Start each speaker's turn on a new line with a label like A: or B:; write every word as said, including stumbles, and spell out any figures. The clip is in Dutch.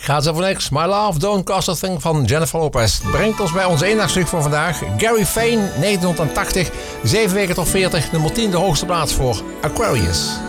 A: Gaat ze voor niks. My Love Don't Cost a Thing van Jennifer Lopez. Brengt ons bij ons eendagstuk voor vandaag. Gary Fane, negentienhonderdtachtig. Zeven weken tot veertig. Nummer tien, de hoogste plaats voor Aquarius.